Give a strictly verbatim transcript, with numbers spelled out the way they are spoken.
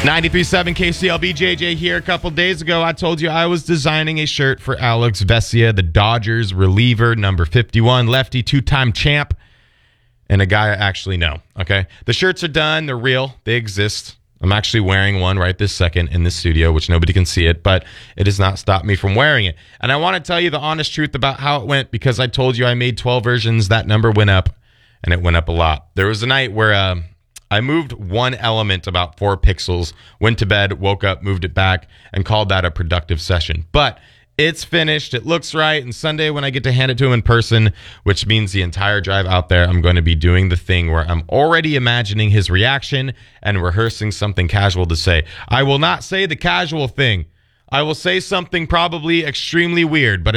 ninety-three point seven K C L B, J J here. A couple days ago, I told you I was designing a shirt for Alex Vesia, the Dodgers reliever, number fifty-one, lefty, two-time champ, and a guy I actually know, okay? The shirts are done. They're real. They exist. I'm actually wearing one right this second in the studio, which nobody can see it, but it does not stop me from wearing it. And I want to tell you the honest truth about how it went, because I told you I made twelve versions. That number went up, and it went up a lot. There was a night where uh, I moved one element about four pixels, went to bed, woke up, moved it back, and called that a productive session. But it's finished. It looks right. And Sunday, when I get to hand it to him in person, which means the entire drive out there, I'm going to be doing the thing where I'm already imagining his reaction and rehearsing something casual to say. I will not say the casual thing. I will say something probably extremely weird, but